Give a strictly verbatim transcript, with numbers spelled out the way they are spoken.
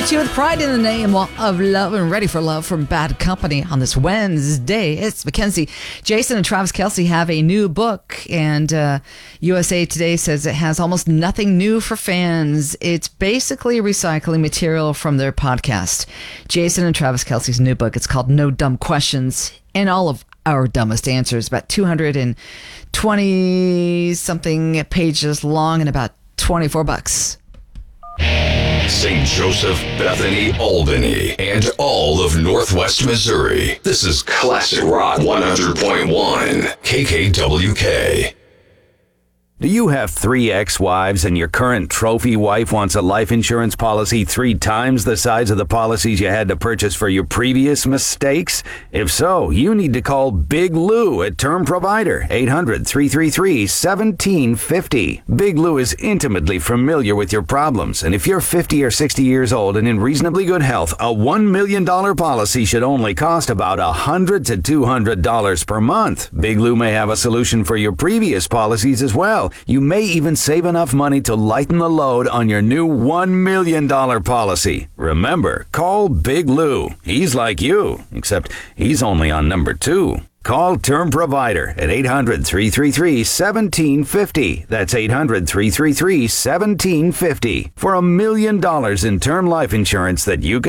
You two with Pride in the Name of Love and Ready for Love from Bad Company on this Wednesday. It's Mackenzie. Jason and Travis Kelce have a new book, and uh, U S A Today says it has almost nothing new for fans. It's basically recycling material from their podcast. Jason and Travis Kelce's new book, it's called No Dumb Questions, and all of our dumbest answers, about two hundred twenty something pages long and about twenty-four bucks. Saint Joseph, Bethany, Albany, and all of Northwest Missouri. This is Classic Rock one hundred point one, K K W K. Do you have three ex-wives and your current trophy wife wants a life insurance policy three times the size of the policies you had to purchase for your previous mistakes? If so, you need to call Big Lou at Term Provider, eight hundred, three three three, one seven five zero. Big Lou is intimately familiar with your problems, and if you're fifty or sixty years old and in reasonably good health, a one million dollars policy should only cost about one hundred to two hundred dollars per month. Big Lou may have a solution for your previous policies as well. You may even save enough money to lighten the load on your new one million dollars policy. Remember, call Big Lou. He's like you, except he's only on number two. Call Term Provider at eight hundred, three three three, one seven five zero. That's eight hundred, three three three, one seven five zero for a million dollars in term life insurance that you can